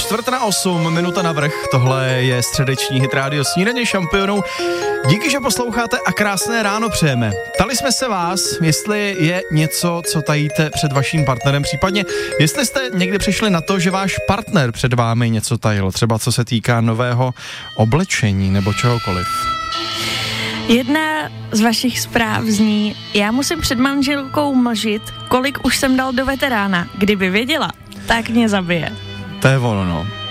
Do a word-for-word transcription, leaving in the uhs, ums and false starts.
čtvrt na osm, minuta navrch, tohle je středeční hit rádio Snídaně šampionů. Díky, že posloucháte a krásné ráno přejeme. Ptali jsme se vás, jestli je něco, co tajíte před vaším partnerem, případně jestli jste někdy přišli na to, že váš partner před vámi něco tajil, třeba co se týká nového oblečení nebo čehokoliv. Jedna z vašich zpráv zní, já musím před manželkou mlžit, kolik už jsem dal do veterána. Kdyby věděla, tak mě zabije. To je ono, no.